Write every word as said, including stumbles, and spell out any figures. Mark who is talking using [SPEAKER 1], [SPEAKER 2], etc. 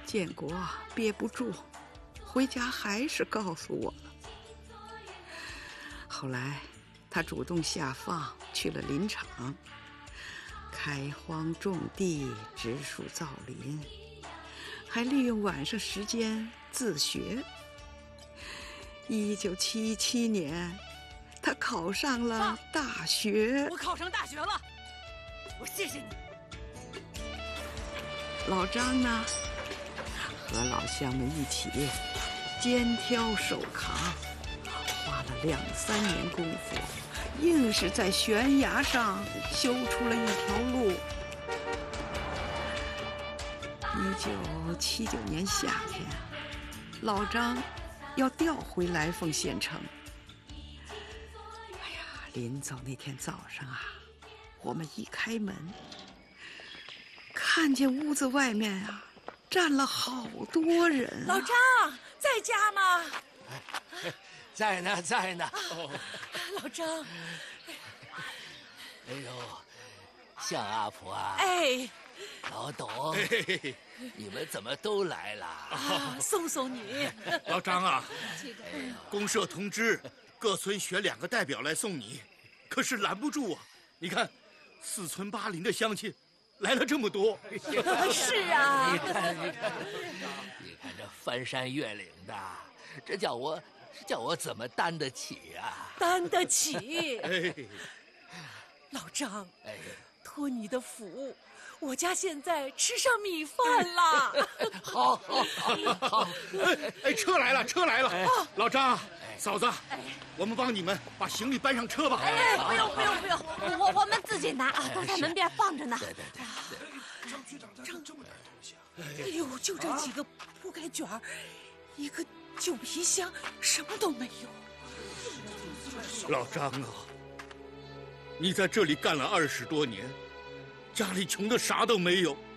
[SPEAKER 1] 建国憋不住，回家还是告诉我了。后来他主动下放去了林场，开荒种地，植树造林，还利用晚上时间自学。一九七七年，他考上了大学。
[SPEAKER 2] 我考上大学了，我谢谢你。
[SPEAKER 1] 老张呢，和老乡们一起肩挑手扛，花了两三年功夫，硬是在悬崖上修出了一条路。一九七九年夏天，老张要调回来凤县城。哎呀，临走那天早上啊，我们一开门，看见屋子外面啊站了好多人、啊。
[SPEAKER 2] 老张在家吗？
[SPEAKER 3] 在呢，在呢。
[SPEAKER 2] 哦，老张，
[SPEAKER 3] 哎呦，向阿婆啊！
[SPEAKER 2] 哎，
[SPEAKER 3] 老董，哎、你们怎么都来了？
[SPEAKER 2] 啊，送送你。
[SPEAKER 4] 老张啊，公社通知各村选两个代表来送你，可是拦不住啊！你看，四村八邻的乡亲来了这么多。
[SPEAKER 2] 是啊，
[SPEAKER 3] 你看，你看，你看这翻山越岭的，这叫我，这叫我怎么担得起啊？
[SPEAKER 2] 担得起。
[SPEAKER 4] 哎，
[SPEAKER 2] 老张，
[SPEAKER 3] 哎，
[SPEAKER 2] 托你的福，我家现在吃上米饭了。
[SPEAKER 3] 好，好，好，好。
[SPEAKER 4] 哎哎，车来了，车来了！哎、老张，哎、嫂子，哎、我们帮你们把行李搬上车吧。
[SPEAKER 5] 哎，不用，不用，不用，我我们自己拿啊，都在门边放着呢。
[SPEAKER 3] 对对对对。
[SPEAKER 4] 张局长张这么大东西啊！
[SPEAKER 2] 哎呦，就这几个铺盖卷儿，一个旧皮箱，什么都没有。
[SPEAKER 4] 老张啊，你在这里干了二十多年，家里穷的啥都没有。